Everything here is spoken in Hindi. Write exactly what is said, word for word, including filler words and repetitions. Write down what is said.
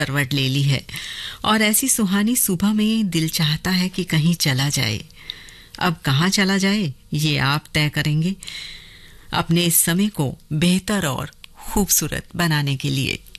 करवट ले ली है और ऐसी सुहानी सुबह में दिल चाहता है कि कहीं चला जाए। अब कहाँ चला जाए ये आप तय करेंगे अपने इस समय को बेहतर और खूबसूरत बनाने के लिए।